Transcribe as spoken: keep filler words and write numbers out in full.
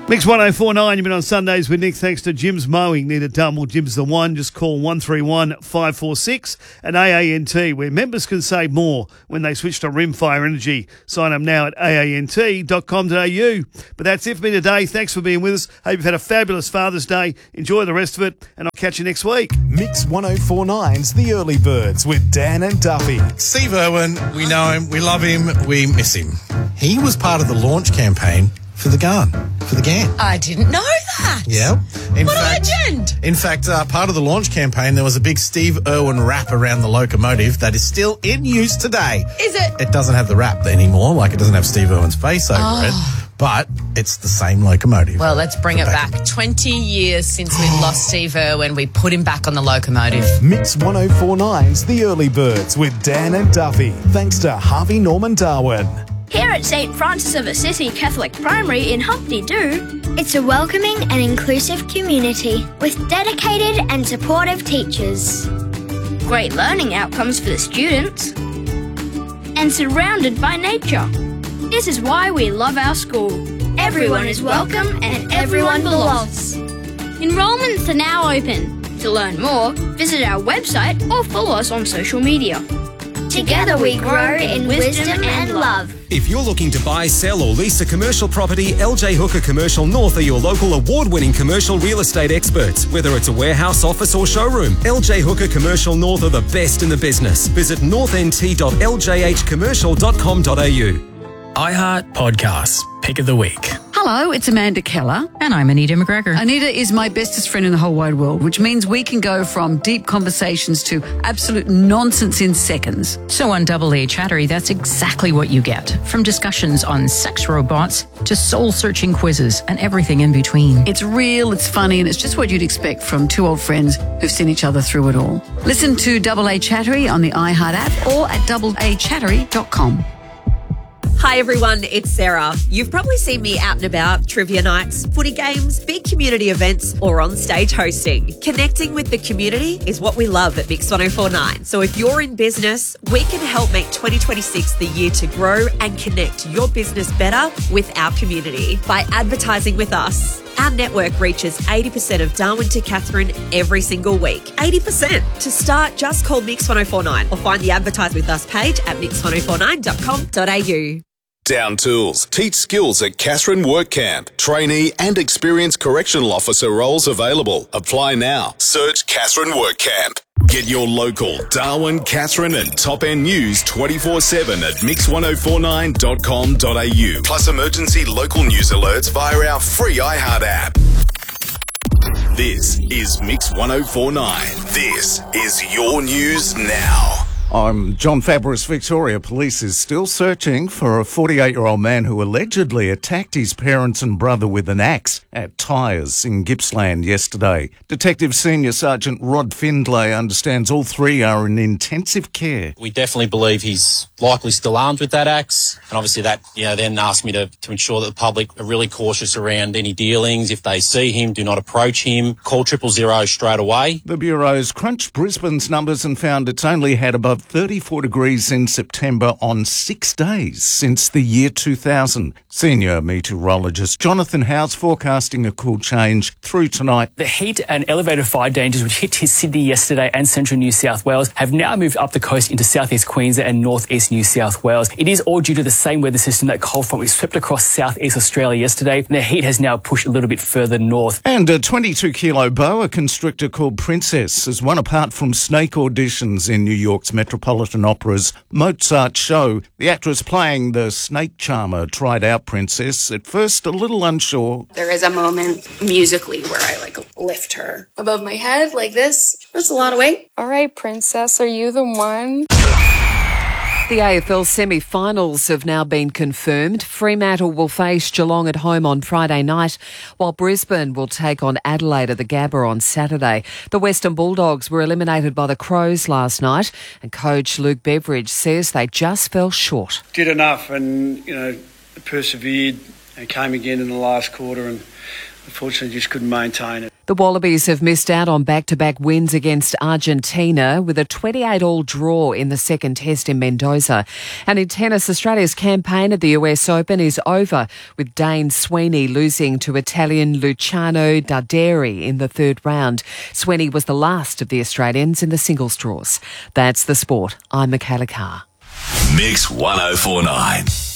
Mix one oh four point nine, you've been on Sundays with Nick. Thanks to Jim's Mowing. Need a Dunmore Jim's the one. Just call one three one, five four six and A A N T, where members can save more when they switch to Rimfire Energy. Sign up now at A A N T dot com dot A U. But that's it for me today. Thanks for being with us. Hope you've had a fabulous Father's Day. Enjoy the rest of it, and I'll catch you next week. Mix one oh four point nine's The Early Birds with Dan and Duffy. Steve Irwin, we know him, we love him, we miss him. He was part of the launch campaign for the gun, for the G A N. I didn't know that. Yeah. In what fact, a legend. In fact, uh, part of the launch campaign, there was a big Steve Irwin wrap around the locomotive that is still in use today. Is it? It doesn't have the wrap anymore, like it doesn't have Steve Irwin's face over Oh. it, but it's the same locomotive. Well, let's bring The it back- back. twenty years since we lost Steve Irwin, we put him back on the locomotive. Mix one oh four point nine's The Early Birds with Dan and Duffy. Thanks to Harvey Norman Darwin. Here at Saint Francis of Assisi Catholic Primary in Humpty Doo, It's a welcoming and inclusive community with dedicated and supportive teachers. great learning outcomes for the students, and surrounded by nature. This is why we love our school. Everyone is welcome and everyone belongs. Enrollments are now open. To learn more, visit our website or follow us on social media. Together we grow in wisdom and love. If you're looking to buy, sell or lease a commercial property, L J Hooker Commercial North are your local award-winning commercial real estate experts. Whether it's a warehouse, office or showroom, L J Hooker Commercial North are the best in the business. Visit north n t dot l j h commercial dot com dot a u. iHeart Podcasts, Pick of the Week. Hello, it's Amanda Keller. And I'm Anita McGregor. Anita is my bestest friend in the whole wide world, which means we can go from deep conversations to absolute nonsense in seconds. So on Double A Chattery, that's exactly what you get. From discussions on sex robots to soul-searching quizzes and everything in between. It's real, it's funny, and it's just what you'd expect from two old friends who've seen each other through it all. Listen to Double A Chattery on the iHeart app or at double a chattery dot com. Hi everyone, it's Sarah. You've probably seen me out and about, trivia nights, footy games, big community events, or on stage hosting. Connecting with the community is what we love at Mix one oh four point nine. So if you're in business, we can help make twenty twenty-six the year to grow and connect your business better with our community by advertising with us. Our network reaches eighty percent of Darwin to Katherine every single week. eighty percent. To start, just call Mix one oh four point nine or find the Advertise With Us page at mix one oh four nine dot com dot a u. Down Tools. Teach skills at Katherine Work Camp. Trainee and experienced correctional officer roles available. Apply now. Search Katherine Work Camp. Get your local Darwin, Katherine and top end news twenty-four seven at mix one oh four nine dot com dot a u. Plus emergency local news alerts via our free iHeart app. This is Mix one oh four point nine. This is your news now. I'm John Fabris. Victoria Police is still searching for a forty-eight-year-old man who allegedly attacked his parents and brother with an axe at Tyres in Gippsland yesterday. Detective Senior Sergeant Rod Findlay understands all three are in intensive care. We definitely believe he's likely still armed with that axe, and obviously that, you know, then asks me to, to ensure that the public are really cautious around any dealings. If they see him, do not approach him. Call triple zero straight away. The Bureau's crunched Brisbane's numbers and found it's only had above thirty-four degrees in September on six days since the year two thousand. Senior meteorologist Jonathan Howes forecasting a cool change through tonight. The heat and elevated fire dangers which hit Sydney yesterday and central New South Wales have now moved up the coast into southeast Queensland and northeast New South Wales. It is all due to the same weather system that cold front we swept across southeast Australia yesterday. And the heat has now pushed a little bit further north. And a twenty-two kilo boa constrictor called Princess has won apart from snake auditions in New York's Metropolitan Opera's Mozart show. The actress playing the snake charmer tried out Princess, at first a little unsure. There is a moment musically where I like lift her above my head like this. That's a lot of weight. All right, Princess, are you the one? The A F L semi-finals have now been confirmed. Fremantle will face Geelong at home on Friday night, while Brisbane will take on Adelaide at the Gabba on Saturday. The Western Bulldogs were eliminated by the Crows last night, and coach Luke Beveridge says they just fell short. Did enough and, you know, persevered and came again in the last quarter and unfortunately just couldn't maintain it. The Wallabies have missed out on back-to-back wins against Argentina with a twenty-eight all draw in the second test in Mendoza. And in tennis, Australia's campaign at the U S Open is over, with Dane Sweeney losing to Italian Luciano Darderi in the third round. Sweeney was the last of the Australians in the singles draws. That's the sport. I'm Michaela Carr. Mix one oh four nine.